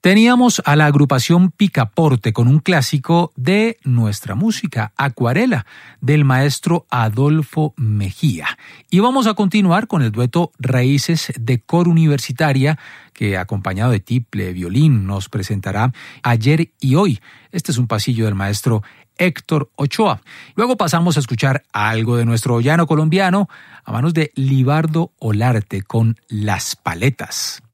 Teníamos a la agrupación Picaporte con un clásico de nuestra música, Acuarela, del maestro Adolfo Mejía. Y vamos a continuar con el dueto Raíces de Coro Universitaria, que acompañado de tiple, violín, nos presentará Ayer y Hoy. Este es un pasillo del maestro Héctor Ochoa. Luego pasamos a escuchar algo de nuestro llano colombiano a manos de Libardo Olarte con Las Paletas.